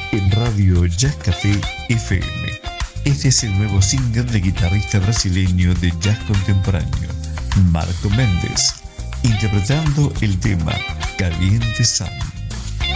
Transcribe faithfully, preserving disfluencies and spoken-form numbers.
en Radio Jazz Café F M. Este es el nuevo single del guitarrista brasileño de jazz contemporáneo, Marco Méndez, interpretando el tema Caliente Sun.